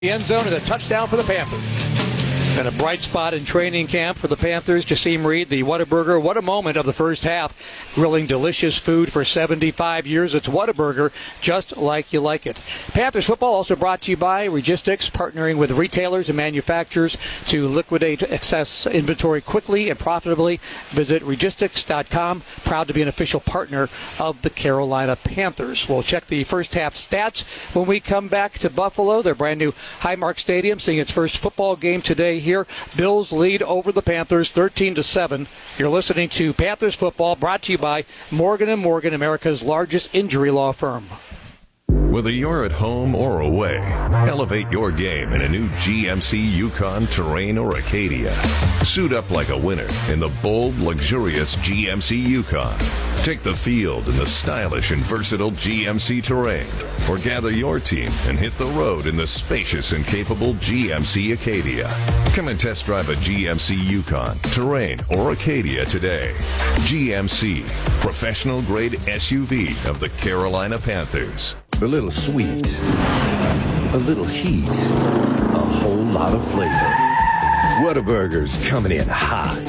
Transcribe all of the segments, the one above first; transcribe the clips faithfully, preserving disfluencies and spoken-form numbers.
The end zone and a touchdown for the Panthers. And a bright spot in training camp for the Panthers. Jasim Reed, the Whataburger. What a moment of the first half. Grilling delicious food for seventy-five years. It's Whataburger, just like you like it. Panthers football also brought to you by Registics, partnering with retailers and manufacturers to liquidate excess inventory quickly and profitably. Visit Registics dot com. Proud to be an official partner of the Carolina Panthers. We'll check the first half stats when we come back to Buffalo, their brand new Highmark Stadium, seeing its first football game today here. Bills lead over the Panthers thirteen to seven. You're listening to Panthers football, brought to you by Morgan and Morgan, America's largest injury law firm. Whether you're at home or away, elevate your game in a new G M C Yukon, Terrain, or Acadia. Suit up like a winner in the bold, luxurious G M C Yukon. Take the field in the stylish and versatile G M C Terrain. Or gather your team and hit the road in the spacious and capable G M C Acadia. Come and test drive a G M C Yukon, Terrain, or Acadia today. G M C, professional-grade S U V of the Carolina Panthers. A little sweet, a little heat, a whole lot of flavor. Whataburger's coming in hot.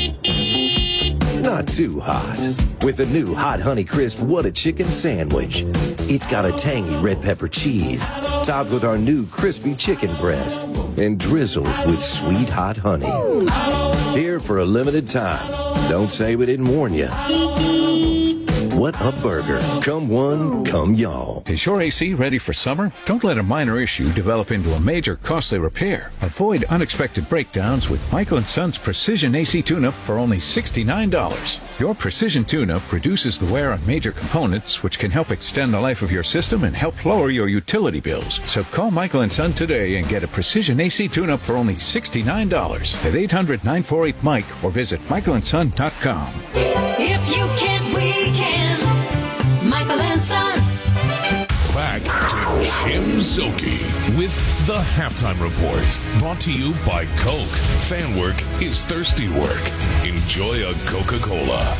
Not too hot. With the new Hot Honey Crisp What a Chicken Sandwich. It's got a tangy red pepper cheese, topped with our new crispy chicken breast, and drizzled with sweet hot honey. Here for a limited time. Don't say we didn't warn you. What a burger. Come one, come y'all. Is your A C ready for summer? Don't let a minor issue develop into a major costly repair. Avoid unexpected breakdowns with Michael and Son's Precision A C Tune-Up for only sixty-nine dollars. Your Precision Tune-Up reduces the wear on major components, which can help extend the life of your system and help lower your utility bills. So call Michael and Son today and get a Precision A C Tune-Up for only sixty-nine dollars at eight hundred, nine four eight, Mike or visit michael and son dot com. If you can, we can. Michael and Son. Back to Jim Szoke with the Halftime Report. Brought to you by Coke. Fan work is thirsty work. Enjoy a Coca-Cola.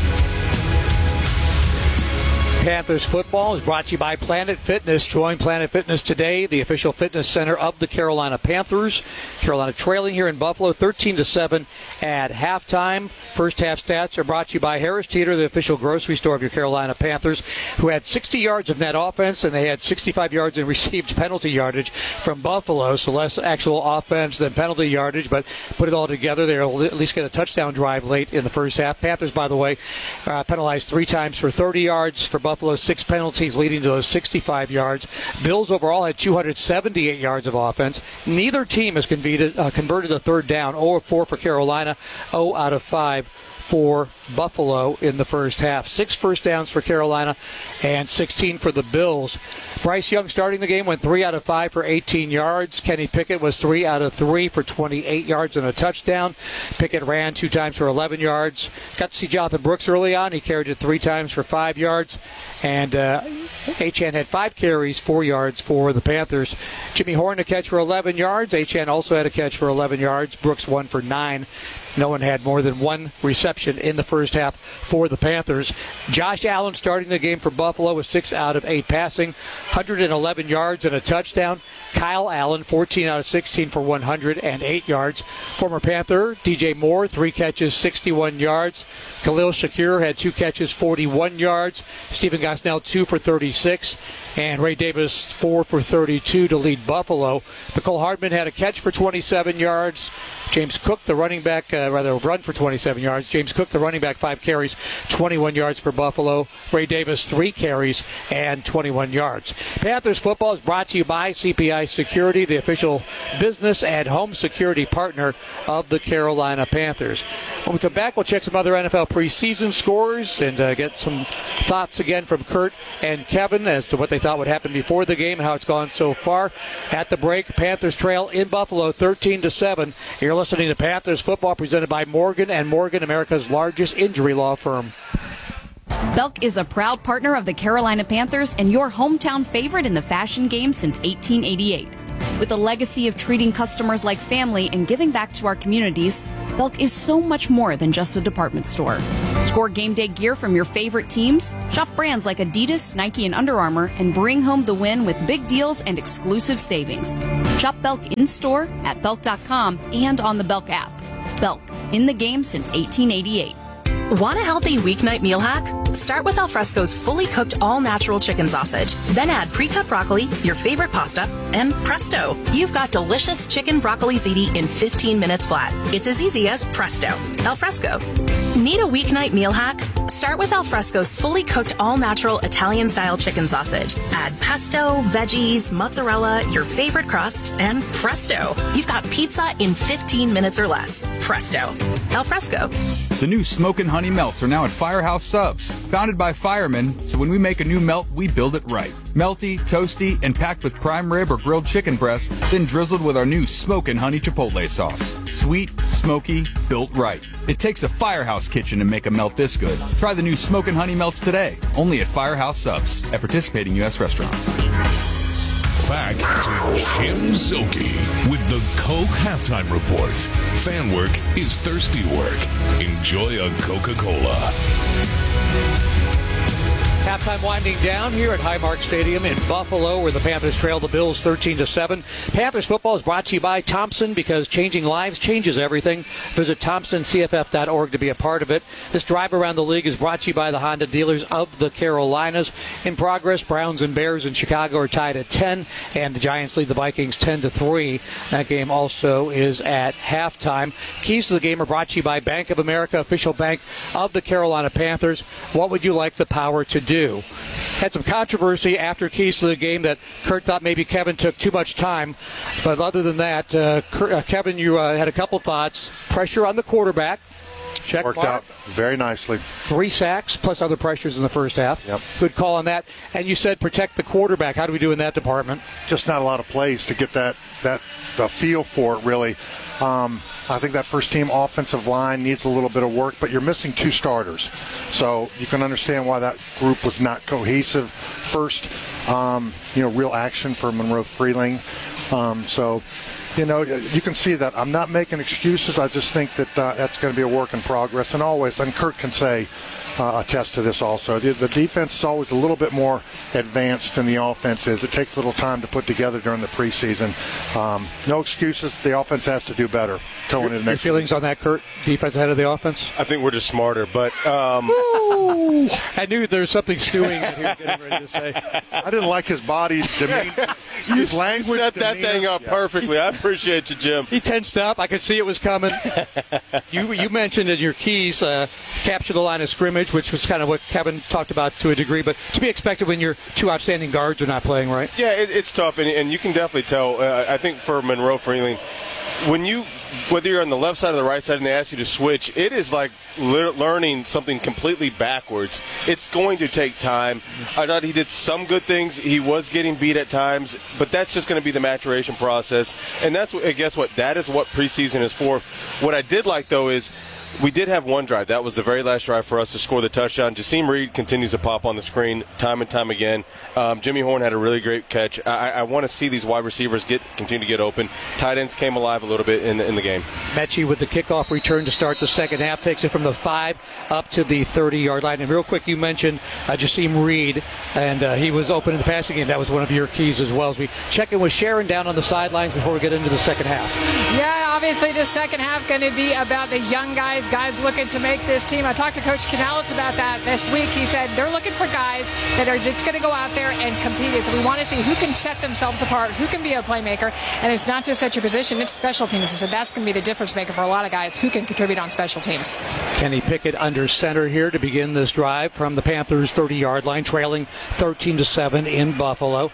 Panthers football is brought to you by Planet Fitness. Join Planet Fitness today, the official fitness center of the Carolina Panthers. Carolina trailing here in Buffalo thirteen to seven at halftime. First half stats are brought to you by Harris Teeter, the official grocery store of your Carolina Panthers, who had sixty yards of net offense, and they had sixty-five yards in received penalty yardage from Buffalo, so less actual offense than penalty yardage, but put it all together, they'll at least get a touchdown drive late in the first half. Panthers, by the way, uh, penalized three times for thirty yards. For Buffalo, six penalties leading to those sixty-five yards. Bills overall had two hundred seventy-eight yards of offense. Neither team has converted, uh, converted a third down. zero of four for Carolina, zero out of five for Buffalo in the first half. Six first downs for Carolina and sixteen for the Bills. Bryce Young starting the game went three out of five for eighteen yards. Kenny Pickett was three out of three for twenty-eight yards and a touchdown. Pickett ran two times for eleven yards. Got to see Jonathan Brooks early on. He carried it three times for five yards. And uh, Achane had five carries, four yards for the Panthers. Jimmy Horn a catch for eleven yards. Achane also had a catch for eleven yards. Brooks one for nine. No one had more than one reception in the first half for the Panthers. Josh Allen starting the game for Buffalo with six out of eight passing, one hundred eleven yards and a touchdown. Kyle Allen, fourteen out of sixteen for one hundred eight yards. Former Panther D J Moore, three catches, sixty-one yards. Khalil Shakir had two catches, forty-one yards. Stephen Gosnell, two for thirty-six. And Ray Davis, four for thirty-two to lead Buffalo. Nicole Hardman had a catch for twenty-seven yards. James Cook, the running back, uh, rather run for twenty-seven yards. James Cook, the running back, five carries, twenty-one yards for Buffalo. Ray Davis, three carries and twenty-one yards. Panthers football is brought to you by C P I Security, the official business and home security partner of the Carolina Panthers. When we come back, we'll check some other N F L preseason scores and uh, get some thoughts again from Kurt and Kevin as to what they thought would happen before the game and how it's gone so far. At the break, Panthers trail in Buffalo thirteen to seven. You're listening to Panthers football presented by Morgan and Morgan, America's largest injury law firm. Belk is a proud partner of the Carolina Panthers and your hometown favorite in the fashion game since eighteen eighty-eight. With a legacy of treating customers like family and giving back to our communities, Belk is so much more than just a department store. Score game day gear from your favorite teams, shop brands like Adidas, Nike, and Under Armour, and bring home the win with big deals and exclusive savings. Shop Belk in-store, at belk dot com, and on the Belk app. Belk, in the game since eighteen eighty-eight. Want a healthy weeknight meal hack? Start with Alfresco's fully cooked all-natural chicken sausage. Then add pre-cut broccoli, your favorite pasta, and presto! You've got delicious chicken broccoli ziti in fifteen minutes flat. It's as easy as presto. Alfresco. Need a weeknight meal hack? Start with Alfresco's fully cooked all-natural Italian-style chicken sausage. Add pesto, veggies, mozzarella, your favorite crust, and presto! You've got pizza in fifteen minutes or less. Presto. Alfresco. The new Smokin' Honey Melts are now at Firehouse Subs. Founded by firemen, so when we make a new melt, we build it right. Melty, toasty, and packed with prime rib or grilled chicken breast, then drizzled with our new Smokin' Honey Chipotle sauce. Sweet, smoky, built right. It takes a Firehouse kitchen to make a melt this good. Try the new Smokin' Honey Melts today, only at Firehouse Subs, at participating U S restaurants. Back to Jim Szoke with the Coke Halftime Report. Fan work is thirsty work. Enjoy a Coca-Cola. Halftime winding down here at Highmark Stadium in Buffalo, where the Panthers trail the Bills thirteen to seven. Panthers football is brought to you by Thompson, because changing lives changes everything. Visit thompson c f f dot org to be a part of it. This drive around the league is brought to you by the Honda dealers of the Carolinas. In progress, Browns and Bears in Chicago are tied at ten, and the Giants lead the Vikings ten to three. That game also is at halftime. Keys to the game are brought to you by Bank of America, official bank of the Carolina Panthers. What would you like the Power to do? Had some controversy after keys to the game that Kurt thought maybe Kevin took too much time. But other than that, uh, Kurt, uh, Kevin, you uh, had a couple thoughts. Pressure on the quarterback. Check Worked mark. out very nicely. Three sacks plus other pressures in the first half. Yep. Good call on that. And you said protect the quarterback. How do we do in that department? Just not a lot of plays to get that, that the feel for it, really. Um, I think that first team offensive line needs a little bit of work, but you're missing two starters. So you can understand why that group was not cohesive. First, um, you know, real action for Monroe Freeling. Um, so, you know, you can see that I'm not making excuses. I just think that uh, that's going to be a work in progress. And always, and Kurt can say, uh, attest to this also. The, the defense is always a little bit more advanced than the offense is. It takes a little time to put together during the preseason. Um, no excuses. The offense has to do better going into Your next feelings week. on that, Kurt? Defense ahead of the offense? I think we're just smarter, but um, I knew there was something stewing that he was getting ready to say. I didn't like his body demeanor. you his language set that demeanor. thing up Yeah. perfectly. I appreciate you, Jim. He tensed up. I could see it was coming. you you mentioned in your keys, uh, capture the line of scrimmage, which was kind of what Kevin talked about to a degree, but to be expected when your two outstanding guards are not playing, right? Yeah, it, it's tough, and, and you can definitely tell. Uh, I think for Monroe Freeling, when you, whether you're on the left side or the right side and they ask you to switch, it is like le- learning something completely backwards. It's going to take time. I thought he did some good things. He was getting beat at times, but that's just going to be the maturation process. And that's what, guess what? That is what preseason is for. What I did like, though, is we did have one drive. That was the very last drive for us to score the touchdown. Jasim Reed continues to pop on the screen time and time again. Um, Jimmy Horn had a really great catch. I, I want to see these wide receivers get continue to get open. Tight ends came alive a little bit in the, in the game. Mechie with the kickoff return to start the second half takes it from the five up to the thirty-yard line. And real quick, you mentioned uh, Jasim Reed, and uh, he was open in the passing game. That was one of your keys as well. As we check in with Sharon down on the sidelines before we get into the second half. Yeah, obviously the second half going to be about the young guys, guys looking to make this team. I talked to Coach Canales about that this week. He said they're looking for guys that are just going to go out there and compete. So we want to see who can set themselves apart, who can be a playmaker, and it's not just at your position, it's special teams. So that's going to be the difference maker for a lot of guys who can contribute on special teams. Kenny Pickett under center here to begin this drive from the Panthers' thirty-yard line, trailing thirteen to seven in Buffalo.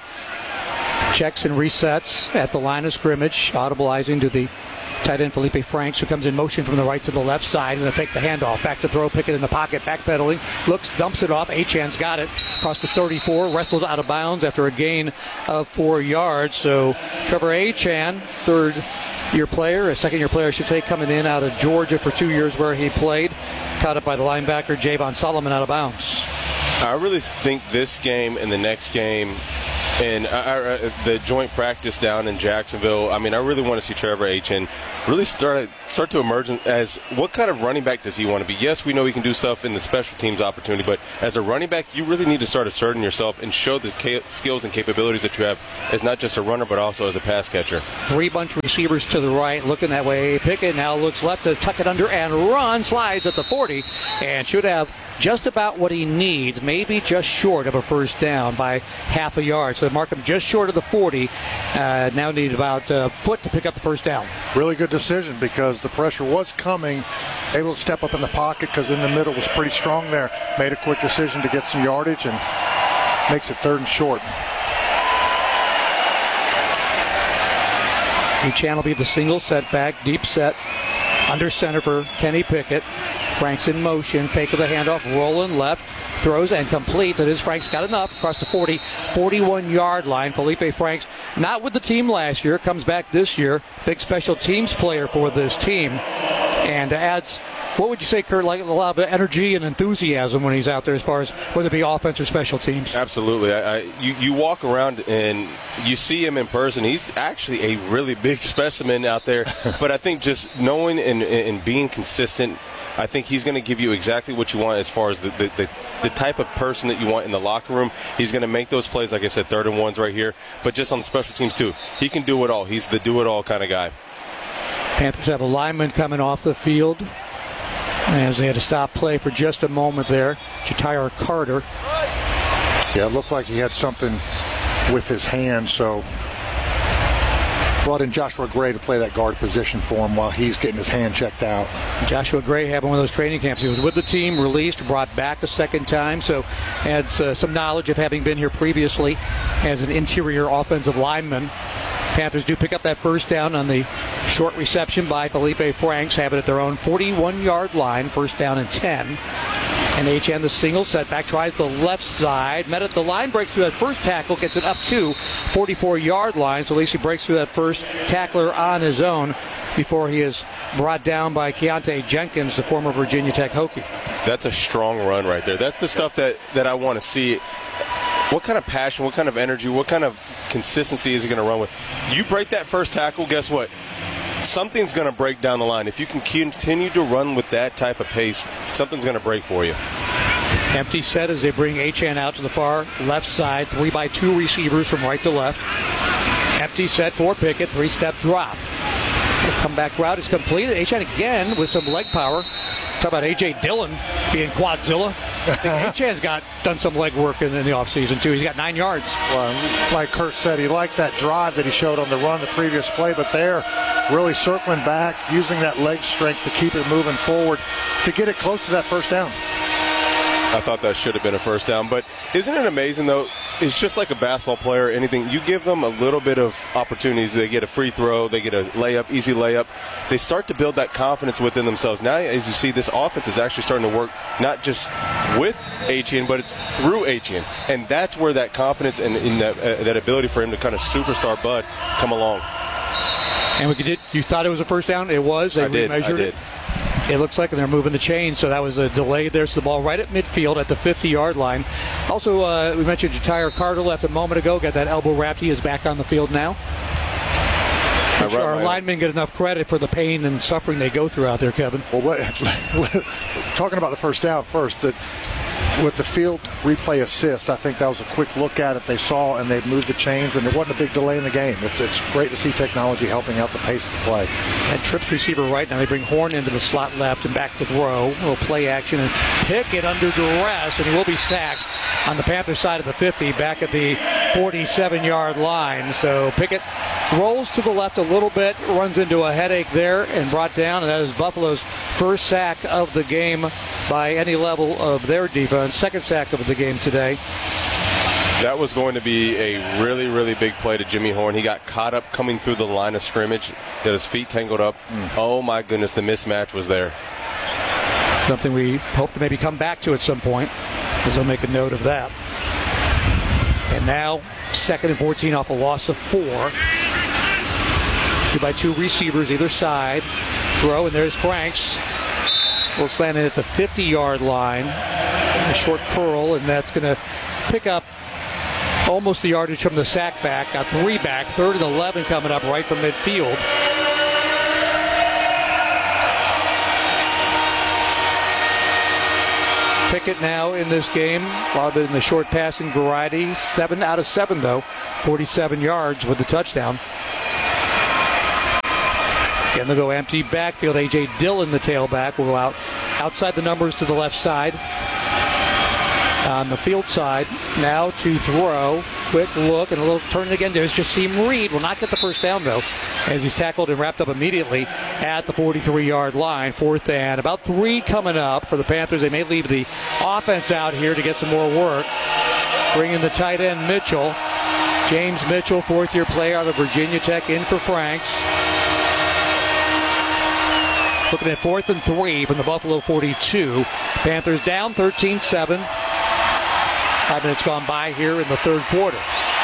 Checks and resets at the line of scrimmage, audibleizing to the tight end Felipe Franks, who comes in motion from the right to the left side, and they take the handoff. Back to throw, Pickett in the pocket, backpedaling, looks, dumps it off. Achan's got it across the thirty-four, wrestled out of bounds after a gain of four yards. So Trevor Achan, third year player, a second year player, I should say, coming in out of Georgia for two years where he played, caught up by the linebacker Javon Solomon out of bounds. I really think this game and the next game And I, I, the joint practice down in Jacksonville, I mean, I really want to see Trevor Etienne really start start to emerge as what kind of running back does he want to be? Yes, we know he can do stuff in the special teams opportunity, but as a running back, you really need to start asserting yourself and show the ca- skills and capabilities that you have as not just a runner, but also as a pass catcher. Three bunch receivers to the right, looking that way. Pickett now looks left to tuck it under and run, slides at the forty, and should have just about what he needs, maybe just short of a first down by half a yard. So mark him just short of the forty. Uh, now need about a foot to pick up the first down. Really good decision because the pressure was coming. Able to step up in the pocket because in the middle was pretty strong there. Made a quick decision to get some yardage and makes it third and short. Etienne will be the single setback, deep set, under center for Kenny Pickett. Frank's in motion, fake of the handoff, rolling left, throws and completes. It is Frank's got enough across the forty, forty-one-yard line. Felipe Franks, not with the team last year, comes back this year. Big special teams player for this team, and adds, what would you say, Kurt, like a lot of energy and enthusiasm when he's out there as far as whether it be offense or special teams? Absolutely. I, I, you, you walk around and you see him in person. He's actually a really big specimen out there, but I think just knowing and, and being consistent, I think he's going to give you exactly what you want as far as the, the, the, the type of person that you want in the locker room. He's going to make those plays, like I said, third and ones right here, but just on the special teams too. He can do it all. He's the do-it-all kind of guy. Panthers have a lineman coming off the field as they had to stop play for just a moment there. Jatire Carter. Yeah, it looked like he had something with his hand, so brought in Joshua Gray to play that guard position for him while he's getting his hand checked out. Joshua Gray having one of those training camps. He was with the team, released, brought back a second time, so adds uh, some knowledge of having been here previously as an interior offensive lineman. Panthers do pick up that first down on the short reception by Felipe Franks, have it at their own forty-one-yard line, first down and ten. And Etienne, the single setback, tries the left side. Met at the line, breaks through that first tackle, gets it up to forty-four-yard line. So at least he breaks through that first tackler on his own before he is brought down by Keontae Jenkins, the former Virginia Tech Hokie. That's a strong run right there. That's the stuff that, that I want to see. What kind of passion, what kind of energy, what kind of consistency is he going to run with? You break that first tackle, guess what? Something's going to break down the line. If you can continue to run with that type of pace, something's going to break for you. Empty set as they bring Etienne out to the far left side. Three by two receivers from right to left. Empty set for Pickett. Three-step drop. The comeback route is completed. Etienne again with some leg power. Talk about A J Dillon being Quadzilla. Etienne's got done some leg work in, in the offseason, too. He's got nine yards. Well, like Kurt said, he liked that drive that he showed on the run the previous play, but there, really circling back, using that leg strength to keep it moving forward to get it close to that first down. I thought that should have been a first down. But isn't it amazing, though? It's just like a basketball player or anything. You give them a little bit of opportunities. They get a free throw. They get a layup, easy layup. They start to build that confidence within themselves. Now, as you see, this offense is actually starting to work not just with Etienne, but it's through Etienne. And that's where that confidence and, and that, uh, that ability for him to kind of superstar Bud come along. And we did. You thought it was a first down? It was. They I did. remeasured I did. it. It looks like they're moving the chain, so that was a delay. There's the ball right at midfield at the fifty-yard line. Also, uh, we mentioned Jatire Carter left a moment ago. Got that elbow wrapped. He is back on the field now. I'm sure our linemen get enough credit for the pain and suffering they go through out there, Kevin. Well, what, talking about the first down first, that with the field replay assist, I think that was a quick look at it. They saw and they moved the chains, and there wasn't a big delay in the game. It's, it's great to see technology helping out the pace of the play. And trips receiver right now. They bring Horn into the slot left and back to throw. A little play action and Pickett under duress, and he will be sacked on the Panther side of the fifty, back at the forty-seven-yard line. So Pickett rolls to the left a little bit, runs into a headache there and brought down, and that is Buffalo's first sack of the game by any level of their defense. Second sack of the game today. That was going to be a really, really big play to Jimmy Horn. He got caught up coming through the line of scrimmage, got his feet tangled up. Mm. Oh, my goodness, the mismatch was there. Something we hope to maybe come back to at some point, because they'll make a note of that. And now, second and fourteen off a loss of four. Two by two receivers either side. Throw, and there's Franks. Will slant in at the fifty-yard line. A short curl, and that's going to pick up almost the yardage from the sack back. Got three back, third and eleven coming up right from midfield. Pickett now in this game, a lot of it in the short passing variety. Seven out of seven, though. forty-seven yards with the touchdown. Again, they'll go empty backfield. A J. Dillon, the tailback, will go out outside the numbers to the left side. On the field side, now to throw. Quick look and a little turn again. There's Jasim Reed. Will not get the first down, though, as he's tackled and wrapped up immediately at the forty-three-yard line. Fourth and about three coming up for the Panthers. They may leave the offense out here to get some more work. Bring in the tight end, Mitchell. James Mitchell, fourth-year player out of Virginia Tech, in for Franks. Looking at fourth and three from the Buffalo forty-two. Panthers down thirteen seven. Five minutes gone by here in the third quarter.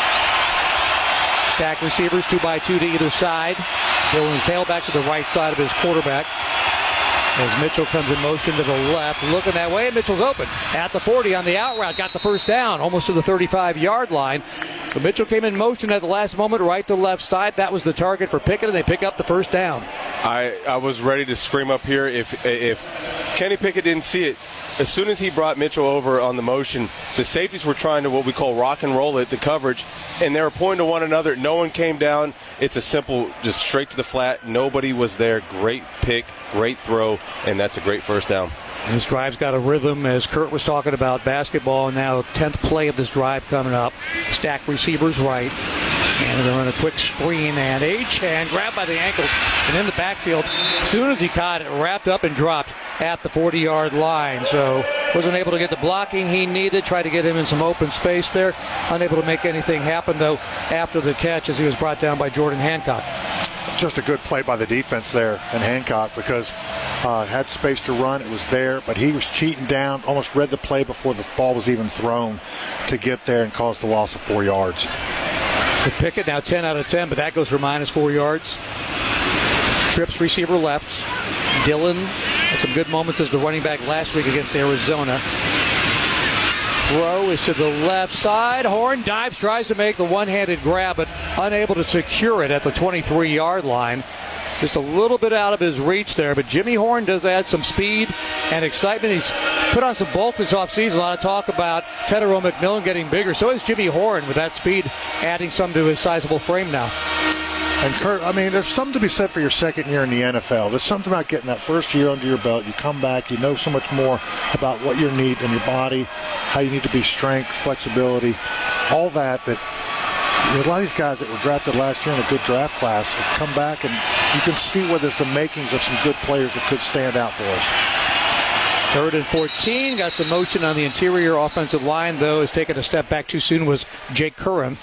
Stack receivers, two by two to either side. Dillon, the tailback, to the right side of his quarterback. As Mitchell comes in motion to the left, looking that way, and Mitchell's open at the forty on the out route. Got the first down, almost to the thirty-five-yard line. So Mitchell came in motion at the last moment, right to left side. That was the target for Pickett, and they pick up the first down. I, I was ready to scream up here if if Kenny Pickett didn't see it. As soon as he brought Mitchell over on the motion, the safeties were trying to what we call rock and roll it, the coverage, and they were pointing to one another. No one came down. It's a simple, just straight to the flat. Nobody was there. Great pick, great throw, and that's a great first down. This drive's got a rhythm, as Kurt was talking about basketball. Now, tenth play of this drive coming up. Stack receivers right. And they're on a quick screen, and Achane grabbed by the ankles and in the backfield. As soon as he caught it, wrapped up and dropped at the forty-yard line. So wasn't able to get the blocking he needed. Tried to get him in some open space there. Unable to make anything happen, though, after the catch as he was brought down by Jordan Hancock. Just a good play by the defense there in Hancock, because uh, had space to run. It was there, but he was cheating down, almost read the play before the ball was even thrown to get there and cause the loss of four yards. So Pickett now ten out of ten, but that goes for minus four yards. Trips receiver left. Dillon had some good moments as the running back last week against Arizona. Throw is to the left side. Horn dives, tries to make the one-handed grab, but unable to secure it at the twenty-three-yard line. Just a little bit out of his reach there, but Jimmy Horn does add some speed and excitement. He's put on some bulk this offseason. A lot of talk about Tedero McMillan getting bigger. So is Jimmy Horn with that speed, adding some to his sizable frame now. And Kurt, I mean, there's something to be said for your second year in the N F L. There's something about getting that first year under your belt. You come back, you know so much more about what you need in your body, how you need to be strength, flexibility, all that. That you know, a lot of these guys that were drafted last year in a good draft class have come back, and you can see where there's the makings of some good players that could stand out for us. Third and fourteen. Got some motion on the interior offensive line, though. Has taken a step back too soon was Jake Curran.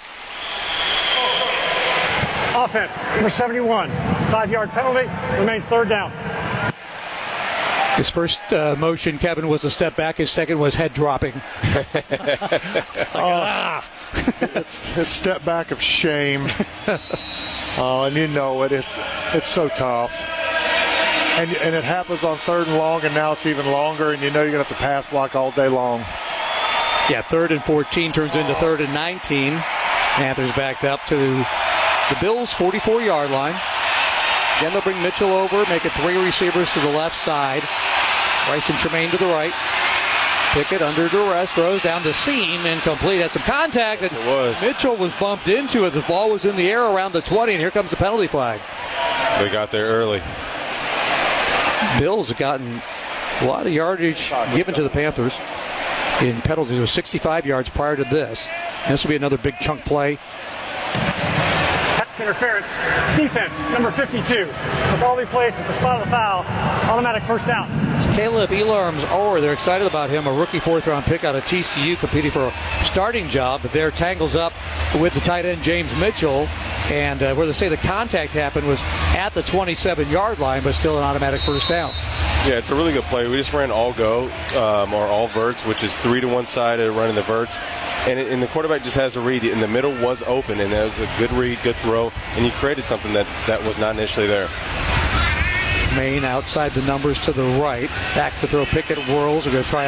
Offense, number seventy-one. Five-yard penalty, remains third down. His first uh, motion, Kevin, was a step back. His second was head dropping. like, ah. it's a step back of shame. Oh, and you know it. It's, it's so tough. And, and it happens on third and long, and now it's even longer, and you know you're going to have to pass block all day long. Yeah, third and fourteen turns into third and nineteen. Panthers backed up to the Bills' forty-four-yard line. Again, they'll bring Mitchell over, make it three receivers to the left side. Rice and Tremaine to the right. Pickett under duress, throws down the seam, incomplete. Had some contact, yes, and it was. Mitchell was bumped into as the ball was in the air around the twenty, and here comes the penalty flag. They got there early. Bills have gotten a lot of yardage given to the Panthers in penalties. It was sixty-five yards prior to this. And this will be another big chunk play. Pass interference. Defense, number fifty-two. The ball be placed at the spot of the foul. Automatic first down. It's Caleb Elarms Orr. They're excited about him, a rookie fourth-round pick out of T C U, competing for a starting job, but there tangles up with the tight end James Mitchell. And uh, where they say the contact happened was at the twenty-seven-yard line, but still an automatic first down. Yeah, it's a really good play. We just ran all go, um, or all verts, which is three to one side of running the verts. And, it, and the quarterback just has a read. And the middle was open, and that was a good read, good throw. And you created something that, that was not initially there. Maine outside the numbers to the right. Back to throw. Pickett whirls. We're going to try a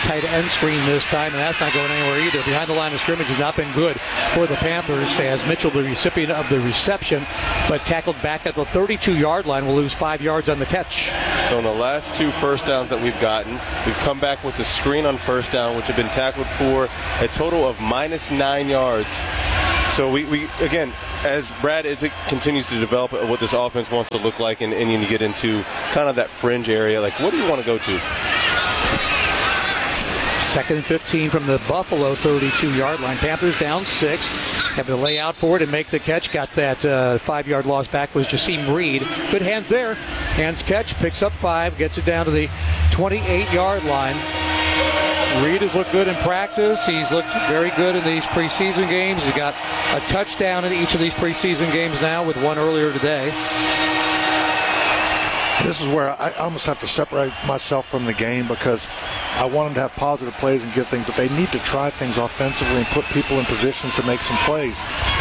tight end screen this time, and that's not going anywhere either. Behind the line of scrimmage has not been good for the Panthers, as Mitchell, the recipient of the reception, but tackled back at the thirty-two-yard line, will lose five yards on the catch. So in the last two first downs that we've gotten, we've come back with the screen on first down, which have been tackled for a total of minus nine yards. So we, we again, as Brad as it continues to develop what this offense wants to look like, and, and you get into kind of that fringe area, like what do you want to go to? Second and fifteen from the Buffalo thirty-two-yard line. Panthers down six. Have to lay out for it and make the catch. Got that uh, five-yard loss back was Jasim Reed. Good hands there. Hands catch, picks up five, gets it down to the twenty-eight-yard line. Reed has looked good in practice. He's looked very good in these preseason games. He's got a touchdown in each of these preseason games now, with one earlier today. This is where I almost have to separate myself from the game, because I want them to have positive plays and get things, but they need to try things offensively and put people in positions to make some plays.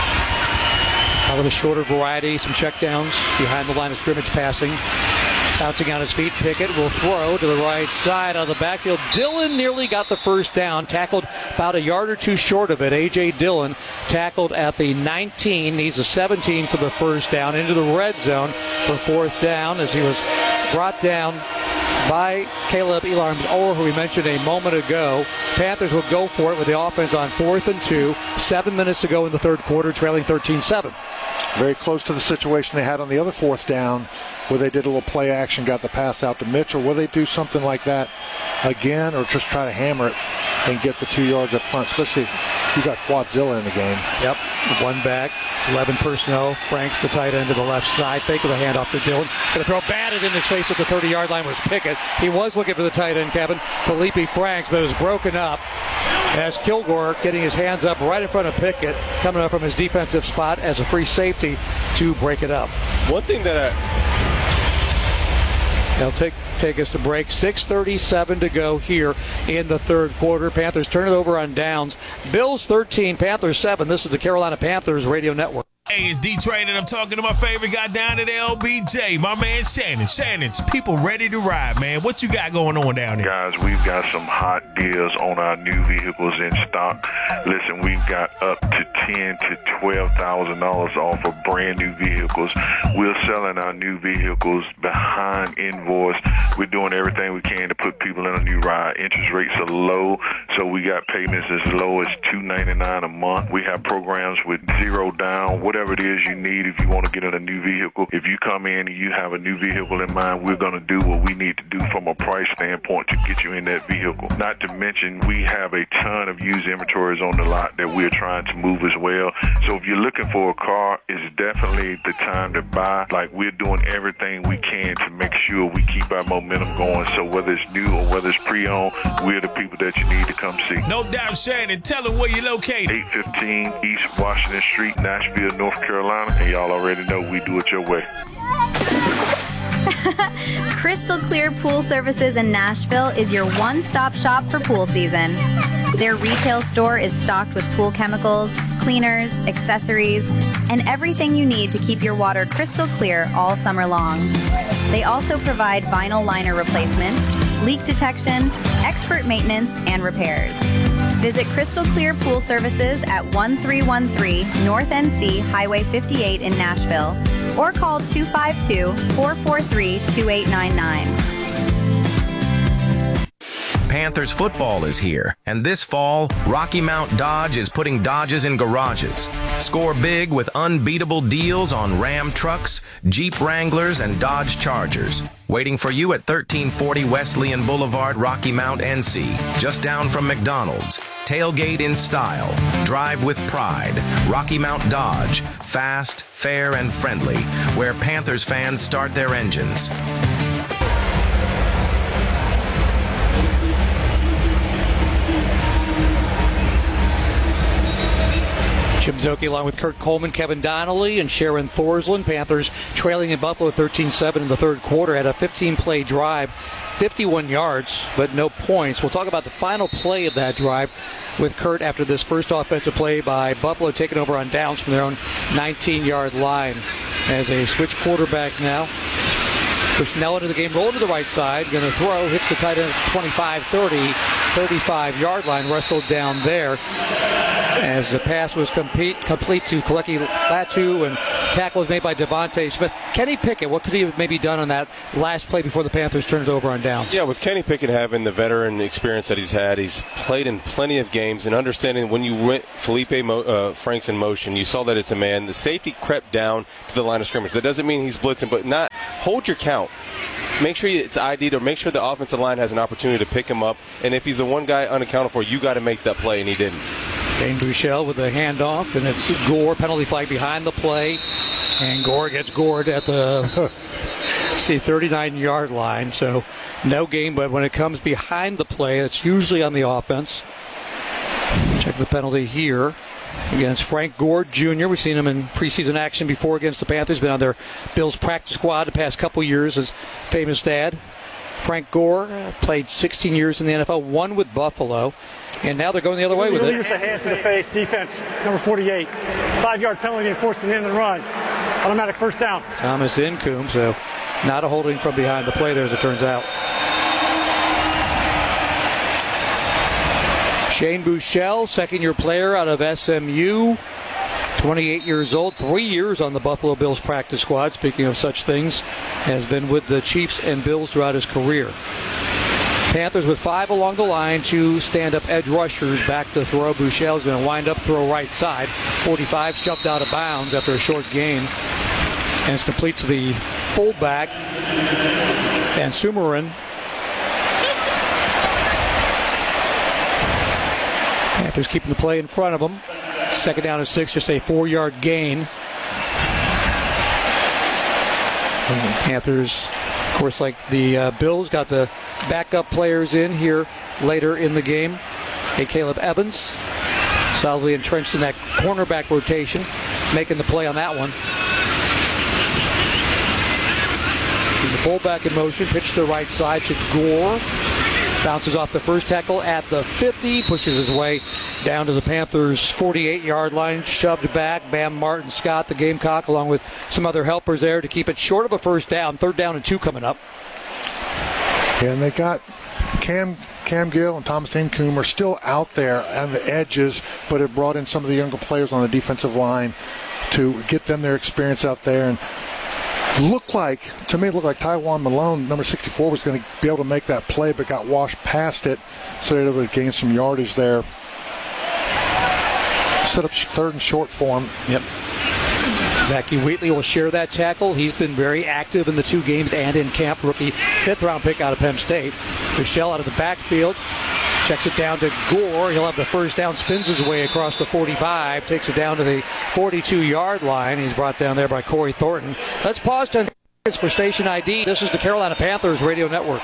A little shorter variety, some checkdowns behind the line of scrimmage passing. Bouncing on his feet, Pickett will throw to the right side on the backfield. Dillon nearly got the first down, tackled about a yard or two short of it. A J. Dillon tackled at the nineteen, needs a seventeen for the first down, into the red zone for fourth down, as he was brought down by Caleb Elarms-Orr, who we mentioned a moment ago. Panthers will go for it with the offense on fourth and two. Seven minutes to go in the third quarter, trailing thirteen seven. Very close to the situation they had on the other fourth down, where they did a little play action, got the pass out to Mitchell. Will they do something like that again, or just try to hammer it and get the two yards up front, especially if you got Quadzilla in the game? Yep, one back, eleven personnel. Franks, the tight end, to the left side. Fake with a handoff to Dillon. Going to throw batted in his face at the thirty-yard line was Pickett. He was looking for the tight end, Kevin, Felipe Franks, but it was broken up as Kilgore getting his hands up right in front of Pickett, coming up from his defensive spot as a free safety to break it up. One thing that I... They'll take take us to break. six thirty-seven to go here in the third quarter. Panthers turn it over on downs. Bills thirteen, Panthers seven. This is the Carolina Panthers Radio Network. Hey, it's D-Train, and I'm talking to my favorite guy down at L B J, my man Shannon. Shannon's people ready to ride, man. What you got going on down there? Guys, we've got some hot deals on our new vehicles in stock. Listen, we've got up to ten to twelve thousand dollars off of brand new vehicles. We're selling our new vehicles behind invoice. We're doing everything we can to put people in a new ride. Interest rates are low, so we got payments as low as two ninety-nine a month. We have programs with zero down, whatever it is you need if you want to get in a new vehicle. If you come in and you have a new vehicle in mind, we're going to do what we need to do from a price standpoint to get you in that vehicle. Not to mention, we have a ton of used inventories on the lot that we're trying to move as well. So if you're looking for a car, it's definitely the time to buy. Like, we're doing everything we can to make sure we keep our momentum going. So whether it's new or whether it's pre-owned, we're the people that you need to come see. No doubt, Shannon. Tell them where you're located. eight fifteen East Washington Street, Nashville, North Carolina. And y'all already know we do it your way. Crystal Clear Pool Services in Nashville is your one-stop shop for pool season. Their retail store is stocked with pool chemicals, cleaners, accessories, and everything you need to keep your water crystal clear all summer long. They also provide vinyl liner replacements, leak detection, expert maintenance, and repairs. Visit Crystal Clear Pool Services at one three one three North N C Highway fifty-eight in Nashville, or call two five two, four four three, two eight nine nine. Panthers football is here, and this fall, Rocky Mount Dodge is putting Dodges in garages. Score big with unbeatable deals on Ram trucks, Jeep Wranglers, and Dodge Chargers. Waiting for you at thirteen forty Wesleyan Boulevard, Rocky Mount, N C, just down from McDonald's. Tailgate in style. Drive with pride. Rocky Mount Dodge. Fast, fair, and friendly, where Panthers fans start their engines. Jim Szoke along with Kurt Coleman, Kevin Donnelly, and Sharon Thorsland. Panthers trailing in Buffalo thirteen seven in the third quarter. Had a fifteen-play drive, fifty-one yards, but no points. We'll talk about the final play of that drive with Kurt after this first offensive play by Buffalo, taking over on downs from their own nineteen-yard line. As they switch quarterbacks now. Bushnell into the game, roll to the right side, going to throw, hits the tight end at twenty-five thirty. thirty-five-yard line, wrestled down there as the pass was complete, complete to Kaleki Latu, and tackle was made by Devontae Smith. Kenny Pickett, what could he have maybe done on that last play before the Panthers turned it over on downs? Yeah, with Kenny Pickett having the veteran experience that he's had, he's played in plenty of games, and understanding when you went Felipe Mo, uh, Franks in motion, you saw that it's a man. The safety crept down to the line of scrimmage. That doesn't mean he's blitzing, but not hold your count. Make sure it's I D'd, or make sure the offensive line has an opportunity to pick him up. And if he's the one guy unaccounted for, you got to make that play, and he didn't. Shane Buechele with the handoff, and it's Gore, penalty flag behind the play, and Gore gets gored at the see thirty-nine-yard line. So no game, but when it comes behind the play, it's usually on the offense. Check the penalty here against Frank Gore Junior We've seen him in preseason action before against the Panthers. Been on their Bills practice squad the past couple years. His famous dad, Frank Gore, uh, played sixteen years in the N F L, one with Buffalo, and now they're going the other way with it. Use the hands to the face, defense, number forty-eight. Five-yard penalty enforced an end and run. Automatic first down. Thomas Incombe, so not a holding from behind the play there, as it turns out. Shane Buechele, second-year player out of S M U, twenty-eight years old, three years on the Buffalo Bills practice squad, speaking of such things, has been with the Chiefs and Bills throughout his career. Panthers with five along the line, two stand-up edge rushers back to throw. Buechele's going to wind up, throw right side. forty-five jumped out of bounds after a short gain. And it's complete to the fullback, and Sumarin. Panthers keeping the play in front of them. Second down and six, just a four-yard gain. Panthers, of course, like the uh, Bills, got the backup players in here later in the game. Hey, Caleb Evans, solidly entrenched in that cornerback rotation, making the play on that one. The fullback in motion, pitch to the right side to Gore. Bounces off the first tackle at the fifty, pushes his way down to the Panthers' forty-eight-yard line, shoved back. Bam Martin Scott, the Gamecock, along with some other helpers there to keep it short of a first down. Third down and two coming up. And they got Cam Cam Gill and Thomas Incombe are still out there on the edges, but it brought in some of the younger players on the defensive line to get them their experience out there. And looked like, to me, it looked like Tywone Malone, number sixty-four, was going to be able to make that play, but got washed past it, so they were able to gain some yardage there. Set up third and short for him. Yep. Zachy Wheatley will share that tackle. He's been very active in the two games and in camp. Rookie fifth-round pick out of Penn State. Buechele out of the backfield. Checks it down to Gore. He'll have the first down, spins his way across the forty-five, takes it down to the forty-two-yard line. He's brought down there by Corey Thornton. Let's pause ten seconds for station I D. This is the Carolina Panthers Radio Network.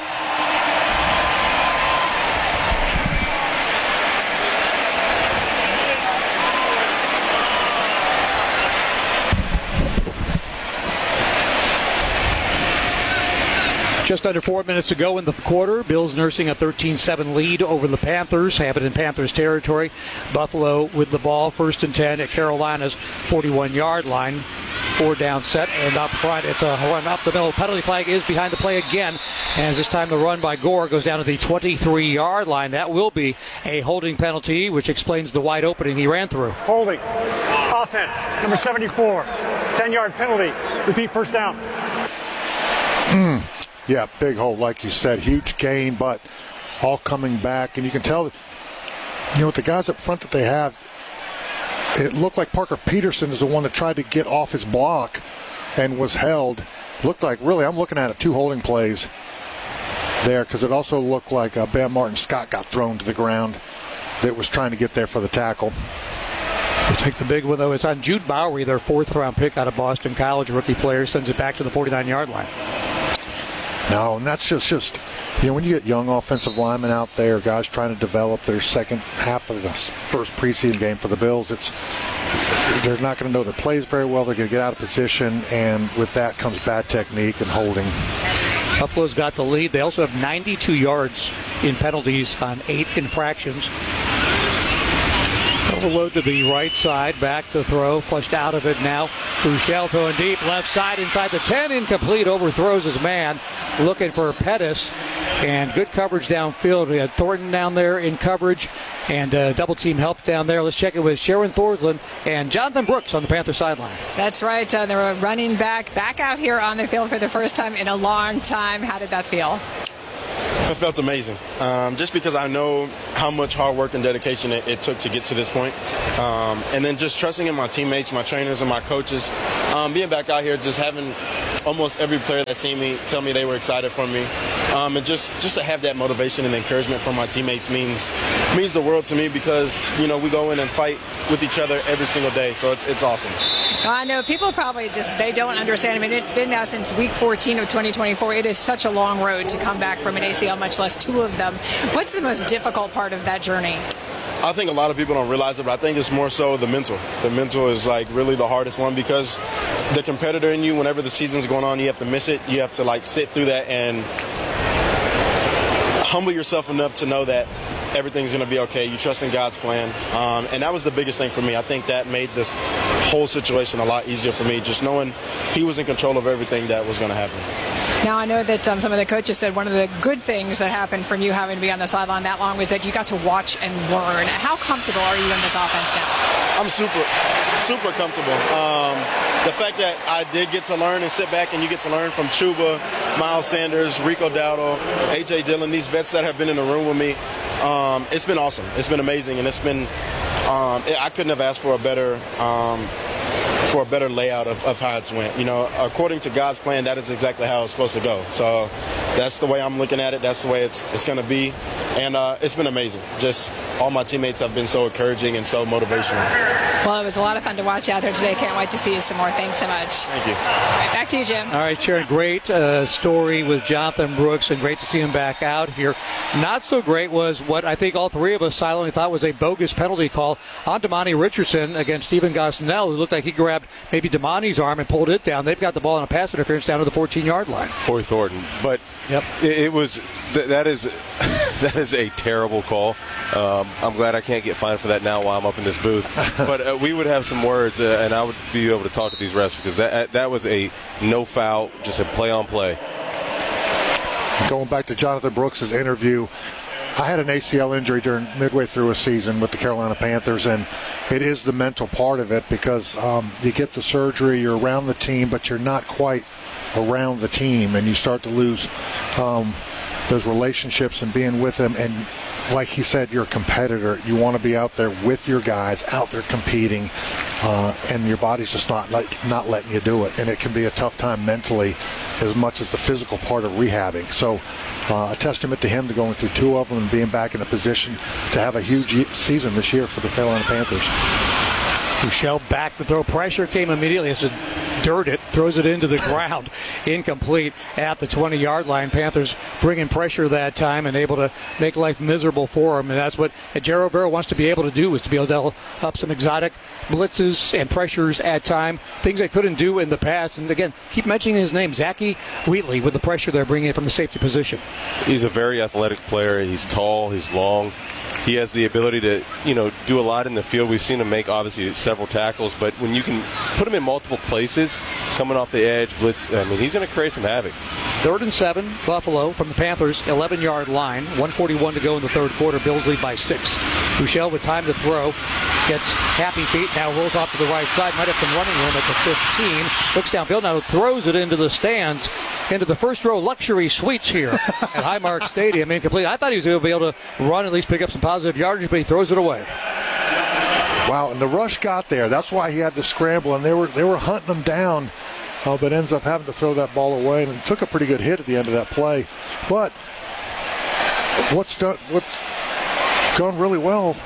Just under four minutes to go in the quarter. Bills nursing a thirteen seven lead over the Panthers. Have it in Panthers territory. Buffalo with the ball, first and ten at Carolina's forty-one-yard line. Four down set, and up front, it's a run up the middle. Penalty flag is behind the play again. As this time the run by Gore goes down to the twenty-three-yard line. That will be a holding penalty, which explains the wide opening he ran through. Holding. Offense, number seventy-four. ten-yard penalty. Repeat first down. Mm. Yeah, big hole, like you said. Huge gain, but all coming back. And you can tell, you know, with the guys up front that they have, it looked like Parker Peterson is the one that tried to get off his block and was held. Looked like, really, I'm looking at it, two holding plays there, because it also looked like uh, Bam Martin Scott got thrown to the ground that was trying to get there for the tackle. We'll take the big one, though. It's on Jude Bowery, their fourth-round pick out of Boston College, rookie player, sends it back to the forty-nine-yard line. No, and that's just, just, you know, when you get young offensive linemen out there, guys trying to develop their second half of the first preseason game for the Bills, it's they're not going to know their plays very well. They're going to get out of position, and with that comes bad technique and holding. Buffalo's got the lead. They also have ninety-two yards in penalties on eight infractions. Overload to the right side, back to throw, flushed out of it now. Buechele throwing deep, left side inside the ten, incomplete, overthrows his man, looking for Pettis. and good coverage downfield. We had Thornton down there in coverage and uh, double team help down there. Let's check it with Sharon Thorslund and Jonathan Brooks on the Panther sideline. That's right. Uh, they were running back, back out here on the field for the first time in a long time. How did that feel? It felt amazing, um, just because I know how much hard work and dedication it, it took to get to this point. Um, and then just trusting in my teammates, my trainers, and my coaches. Um, being back out here, just having almost every player that seen me tell me they were excited for me. Um, and just, just to have that motivation and encouragement from my teammates means means the world to me, because, you know, we go in and fight with each other every single day. So it's, it's awesome. Well, I know people probably just, they don't understand. I mean, it's been now since week fourteen of twenty twenty-four. It is such a long road to come back from an A C L, much less two of them. What's the most difficult part of that journey? I think a lot of people don't realize it, but I think it's more so the mental. The mental is like really the hardest one, because the competitor in you, whenever the season's going on, you have to miss it. You have to like sit through that and humble yourself enough to know that everything's going to be okay. You trust in God's plan. Um, and that was the biggest thing for me. I think that made this whole situation a lot easier for me, just knowing he was in control of everything that was going to happen. Now, I know that um, some of the coaches said one of the good things that happened from you having to be on the sideline that long was that you got to watch and learn. How comfortable are you in this offense now? I'm super, super comfortable. Um, the fact that I did get to learn and sit back and you get to learn from Chuba, Miles Sanders, Rico Dowdle, A J Dillon, these vets that have been in the room with me, um, it's been awesome. It's been amazing, and it's been, um, I couldn't have asked for a better um, for a better layout of, of how it's went. You know, according to God's plan, that is exactly how it's supposed to go. So that's the way I'm looking at it. That's the way it's it's going to be. And uh, it's been amazing. Just all my teammates have been so encouraging and so motivational. Well, it was a lot of fun to watch out there today. Can't wait to see you some more. Thanks so much. Thank you. All right, back to you, Jim. All right, Sharon, great uh, story with Jonathan Brooks, and great to see him back out here. Not so great was what I think all three of us silently thought was a bogus penalty call on Damani Richardson against Stephen Gosnell, who looked like he grabbed maybe Damani's arm and pulled it down. They've got the ball in a pass interference down to the fourteen-yard line. Corey Thornton. But yep. it, it was th- that is that is a terrible call. Um, I'm glad I can't get fined for that now while I'm up in this booth. But uh, we would have some words, uh, and I would be able to talk to these refs, because that that was a no foul, just a play on play. Going back to Jonathan Brooks' interview, I had an A C L injury during midway through a season with the Carolina Panthers, and it is the mental part of it, because um, you get the surgery, you're around the team, but you're not quite around the team, and you start to lose um, those relationships and being with them. And like he said, you're a competitor. You want to be out there with your guys, out there competing, uh, and your body's just not like not letting you do it. And it can be a tough time mentally, as much as the physical part of rehabbing. So uh, a testament to him to going through two of them and being back in a position to have a huge season this year for the Carolina Panthers. Michelle back to throw. Pressure came immediately. It's a dirt it, throws it into the ground. Incomplete at the twenty-yard line. Panthers bringing pressure that time and able to make life miserable for them. And that's what Ejiro Vera wants to be able to do, is to be able to dial up some exotic blitzes and pressures at time, things they couldn't do in the past. And again, keep mentioning his name, Zachy Wheatley, with the pressure they're bringing from the safety position. He's a very athletic player. He's tall, he's long. He has the ability to, you know, do a lot in the field. We've seen him make, obviously, several tackles, but when you can put him in multiple places, coming off the edge, blitz, I mean, he's going to create some havoc. Third and seven, Buffalo from the Panthers' eleven-yard line. one forty-one to go in the third quarter. Bills lead by six. Bouchel with time to throw. Gets happy feet, now rolls off to the right side. Might have some running room at the fifteen. Looks downfield, now throws it into the stands, into the first row luxury suites here at Highmark Stadium. Incomplete. I thought he was going to be able to run, at least pick up some positive yardage, but he throws it away. Wow, and the rush got there. That's why he had to scramble, and they were they were hunting him down, uh, but ends up having to throw that ball away, and took a pretty good hit at the end of that play. But what's done, what's gone really well,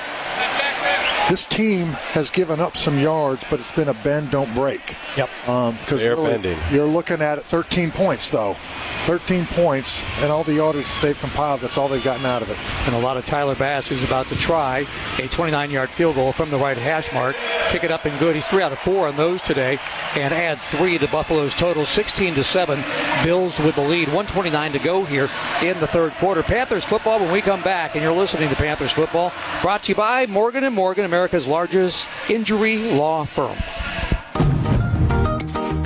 this team has given up some yards, but it's been a bend, don't break. Yep. Um, because really, you're looking at it, thirteen points, though. thirteen points, and all the yardage they've compiled, that's all they've gotten out of it. And a lot of Tyler Bass, who's about to try a twenty-nine-yard field goal from the right hash mark. Kick it up and good. He's three out of four on those today, and adds three to Buffalo's total, sixteen to seven. Bills with the lead. one twenty-nine to go here in the third quarter. Panthers football when we come back, and you're listening to Panthers football, brought to you by Morgan and Morgan, America's largest injury law firm.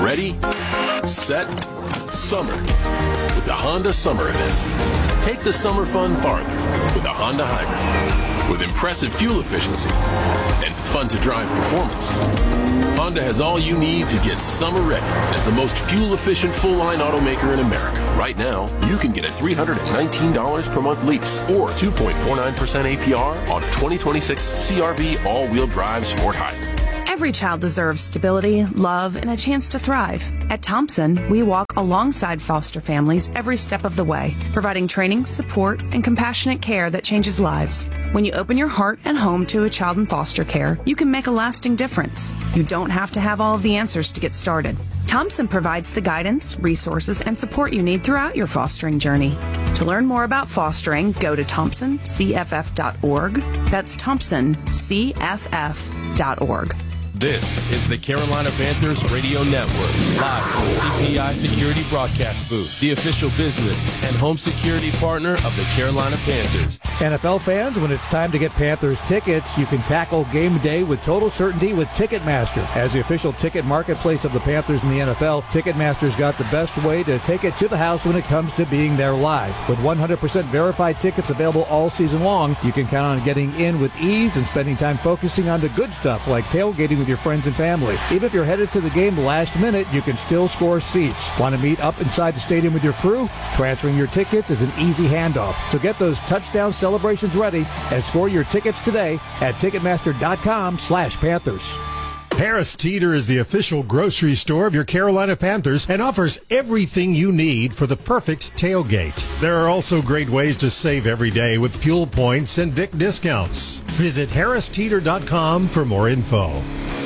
Ready, set, summer with the Honda Summer Event. Take the summer fun farther with a Honda Hybrid. With impressive fuel efficiency and fun-to-drive performance, Honda has all you need to get summer ready as the most fuel-efficient full-line automaker in America. Right now, you can get a three hundred nineteen dollars per month lease or two point four nine percent A P R on a twenty twenty-six C R V all-wheel drive sport hybrid. Every child deserves stability, love, and a chance to thrive. At Thompson, we walk alongside foster families every step of the way, providing training, support, and compassionate care that changes lives. When you open your heart and home to a child in foster care, you can make a lasting difference. You don't have to have all of the answers to get started. Thompson provides the guidance, resources, and support you need throughout your fostering journey. To learn more about fostering, go to thompson c f f dot org. That's thompson c f f dot org. This is the Carolina Panthers Radio Network, live from the C P I Security Broadcast Booth, the official business and home security partner of the Carolina Panthers. N F L fans, when it's time to get Panthers tickets, you can tackle game day with total certainty with Ticketmaster. As the official ticket marketplace of the Panthers in the N F L, Ticketmaster's got the best way to take it to the house when it comes to being there live. With one hundred percent verified tickets available all season long, you can count on getting in with ease and spending time focusing on the good stuff like tailgating with your friends and family. Even if you're headed to the game last minute, you can still score seats. Want to meet up inside the stadium with your crew? Transferring your tickets is an easy handoff. So get those touchdown celebrations ready and score your tickets today at Ticketmaster.com slash Panthers. Harris Teeter is the official grocery store of your Carolina Panthers and offers everything you need for the perfect tailgate. There are also great ways to save every day with fuel points and Vic discounts. Visit harris teeter dot com for more info.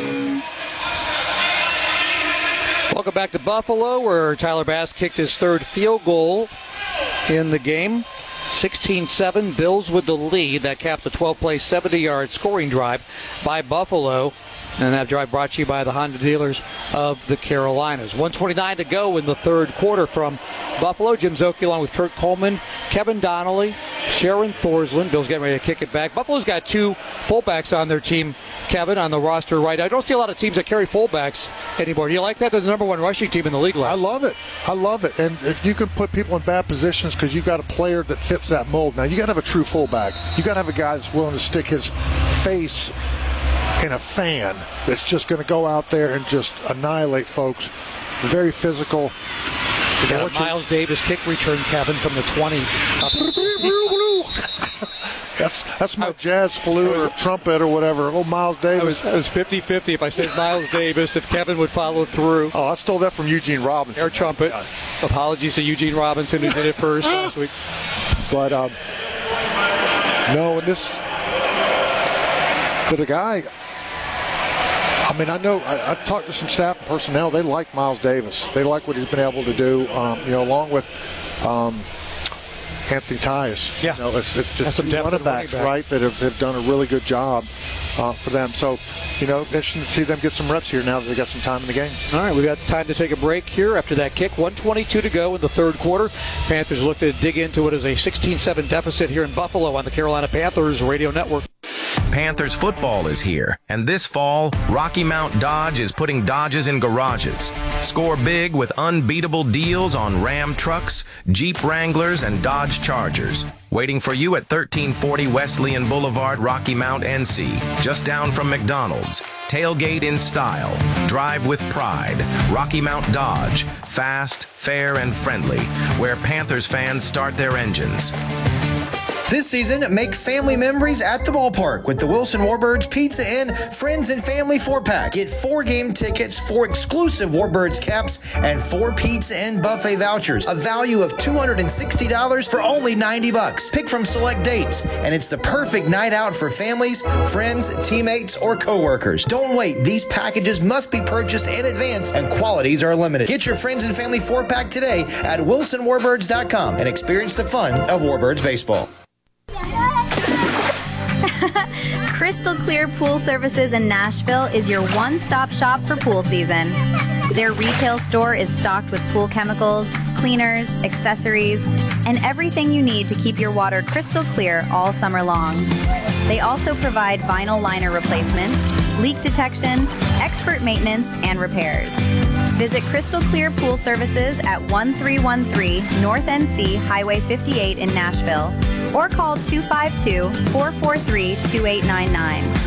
Welcome back to Buffalo, where Tyler Bass kicked his third field goal in the game. sixteen seven, Bills with the lead. That capped a twelve-play, seventy-yard scoring drive by Buffalo. And that drive brought to you by the Honda dealers of the Carolinas. one twenty-nine to go in the third quarter from Buffalo. Jim Szoke along with Kurt Coleman, Kevin Donnelly, Sharon Thorsland. Bill's getting ready to kick it back. Buffalo's got two fullbacks on their team, Kevin, on the roster right now. I don't see a lot of teams that carry fullbacks anymore. Do you like that? They're the number one rushing team in the league. I love it. I love it. And if you can put people in bad positions because you've got a player that fits that mold. Now, you got to have a true fullback. You got to have a guy that's willing to stick his face in a fan that's just going to go out there and just annihilate folks. Very physical. You got a Miles Davis kick return, Kevin, from the twenty. that's that's my jazz flute or trumpet or whatever. Oh, Miles Davis. It was fifty-fifty if I said Miles Davis, if Kevin would follow through. Oh, I stole that from Eugene Robinson. Air trumpet. Apologies to Eugene Robinson who did it first last week. But, um, no, and this, but the guy, I mean, I know I, I've talked to some staff and personnel. They like Miles Davis. They like what he's been able to do. Um, you know, along with um, Anthony Tyus. Yeah, you know, it's, it's just some two running backs, running back. right, that have, have done a really good job uh, for them. So, you know, interesting to see them get some reps here now that they got some time in the game. All right, we got time to take a break here after that kick. one twenty-two to go in the third quarter. Panthers look to dig into what is a sixteen seven deficit here in Buffalo on the Carolina Panthers Radio Network. Panthers football is here, and this fall, Rocky Mount Dodge is putting Dodges in garages. Score big with unbeatable deals on Ram trucks, Jeep Wranglers, and Dodge Chargers. Waiting for you at thirteen forty Wesleyan Boulevard, Rocky Mount, N C, just down from McDonald's. Tailgate in style. Drive with pride. Rocky Mount Dodge. Fast, fair, and friendly, where Panthers fans start their engines. This season, make family memories at the ballpark with the Wilson Warbirds Pizza Inn Friends and Family four-pack. Get four game tickets, four exclusive Warbirds caps, and four Pizza Inn buffet vouchers, a value of two hundred sixty dollars for only ninety bucks. Pick from select dates, and it's the perfect night out for families, friends, teammates, or coworkers. Don't wait. These packages must be purchased in advance, and quantities are limited. Get your Friends and Family four-pack today at wilson warbirds dot com and experience the fun of Warbirds baseball. Crystal Clear Pool Services in Nashville is your one-stop shop for pool season. Their retail store is stocked with pool chemicals, cleaners, accessories, and everything you need to keep your water crystal clear all summer long. They also provide vinyl liner replacements, leak detection, expert maintenance, and repairs. Visit Crystal Clear Pool Services at one three one three North N C Highway fifty-eight in Nashville or call two five two, four four three, two eight nine nine.